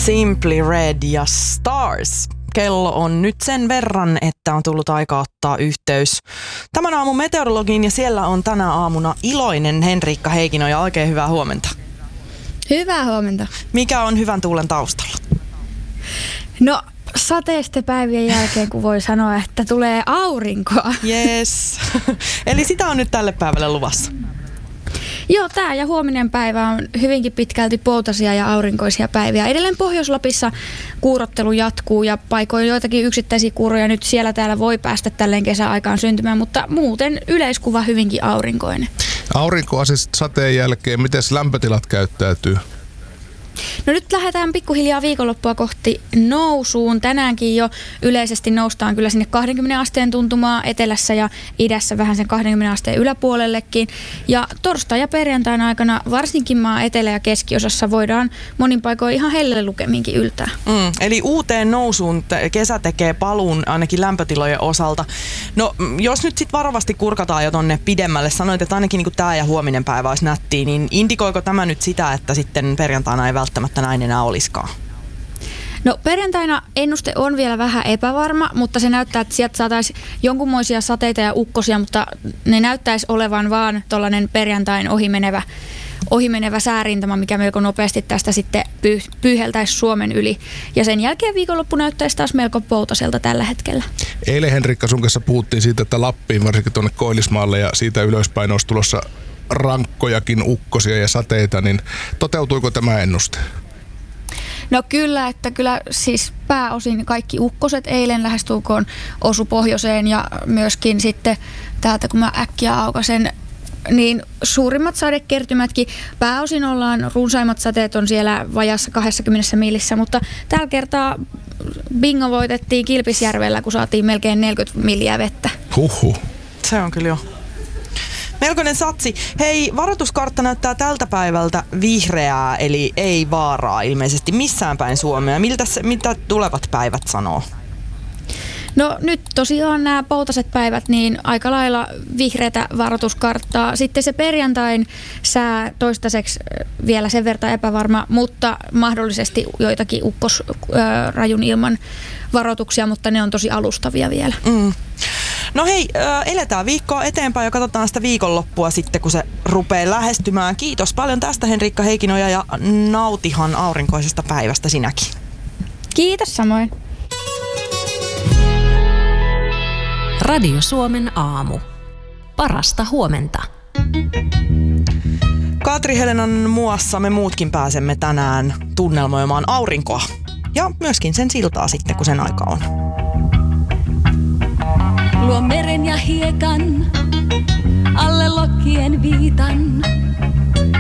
Simply Red ja Stars. Kello on nyt sen verran, että on tullut aika ottaa yhteys tämän aamun meteorologiin ja siellä on tänä aamuna iloinen Henriikka Heikkinoja. Oikein hyvää huomenta. Hyvää huomenta. Mikä on hyvän tuulen taustalla? No sateisten päivien jälkeen, kun voi sanoa, että tulee aurinkoa. Yes. Eli sitä on nyt tälle päivälle luvassa. Joo, tää ja huominen päivä on hyvinkin pitkälti poutaisia ja aurinkoisia päiviä. Edelleen Pohjois-Lapissa kuurottelu jatkuu ja paikoin joitakin yksittäisiä kuuroja nyt siellä täällä voi päästä tälleen kesäaikaan syntymään, mutta muuten yleiskuva hyvinkin aurinkoinen. Aurinkoasista sateen jälkeen, miten lämpötilat käyttäytyy? No nyt lähdetään pikkuhiljaa viikonloppua kohti nousuun. Tänäänkin jo yleisesti noustaan kyllä sinne 20 asteen tuntumaa etelässä ja idässä vähän sen 20 asteen yläpuolellekin. Ja torstai- ja perjantaina aikana varsinkin maa etelä- ja keskiosassa voidaan monin paikoin ihan helle lukemiinkin yltää. Eli uuteen nousuun kesä tekee paluun ainakin lämpötilojen osalta. No jos nyt sitten varovasti kurkataan jo tonne pidemmälle, sanoit, että ainakin niin tää ja huominen päivä olisi nättiä, niin indikoiko tämä nyt sitä, että sitten perjantaina ei välttämättä näin enää olisikaan? No perjantaina ennuste on vielä vähän epävarma, mutta se näyttää, että sieltä saataisiin jonkunmoisia sateita ja ukkosia, mutta ne näyttäisi olevan vaan tuollainen perjantain ohimenevä säärintama, mikä melko nopeasti tästä sitten pyyheltäisi Suomen yli. Ja sen jälkeen viikonloppu näyttäisi taas melko poutaselta tällä hetkellä. Eilen Henrikka sun kanssa puhuttiin siitä, että Lappiin, varsinkin tuonne Koillismaalle ja siitä ylöspäin olisi tulossa rankkojakin ukkosia ja sateita, niin toteutuiko tämä ennuste? No kyllä, että kyllä siis pääosin kaikki ukkoset eilen lähestulkoon osu pohjoiseen ja myöskin sitten täältä kun mä äkkiä aukasen, niin suurimmat sadekertymätkin pääosin runsaimmat sateet on siellä vajassa 20 millissä, mutta tällä kertaa bingo voitettiin Kilpisjärvellä, kun saatiin melkein 40 milliä vettä. Huhhuh. Se on kyllä jo melkoinen satsi. Hei, varoituskartta näyttää tältä päivältä vihreää, eli ei vaaraa ilmeisesti missään päin Suomea. Mitä tulevat päivät sanoo? No nyt tosiaan nämä poutaset päivät, niin aika lailla vihreätä varoituskarttaa. Sitten se perjantain sää toistaiseksi vielä sen verran epävarma, mutta mahdollisesti joitakin rajun ilman varoituksia, mutta ne on tosi alustavia vielä. No hei, eletään viikkoa eteenpäin ja katsotaan sitä viikonloppua sitten, kun se rupeaa lähestymään. Kiitos paljon tästä Henriikka Heikkinoja ja nautihan aurinkoisesta päivästä sinäkin. Kiitos samoin. Radio Suomen aamu. Parasta huomenta. Katri Helenan muassa me muutkin pääsemme tänään tunnelmoimaan aurinkoa. Ja myöskin sen siltaa sitten, kun sen aika on. Luo meren ja hiekan,